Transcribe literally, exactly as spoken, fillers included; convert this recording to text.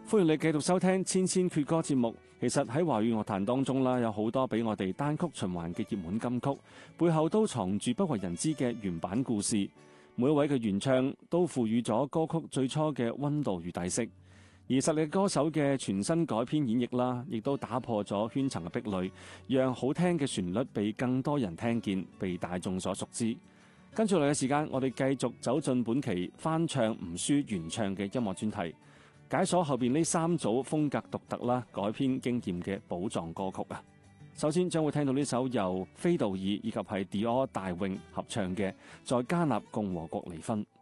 歡迎你繼續收聽千千闕歌節目。其實喺華語樂壇當中啦，有好多俾我哋單曲循環嘅熱門金曲，背後都藏住不為人知嘅原版故事。每一位嘅原唱都賦予咗歌曲最初嘅溫度與底色，而實力歌手嘅全新改編演繹啦，亦都打破咗圈層嘅壁壘，讓好聽嘅旋律被更多人聽見，被大眾所熟知。跟住嚟嘅時間，我哋繼續走進本期翻唱吳舒原唱嘅音樂專題，解鎖後邊呢三組風格獨特啦、改編經驗嘅寶藏歌曲啊！首先將會聽到呢首由菲道爾以及係 Dior 大泳合唱嘅《在加納共和國離婚》。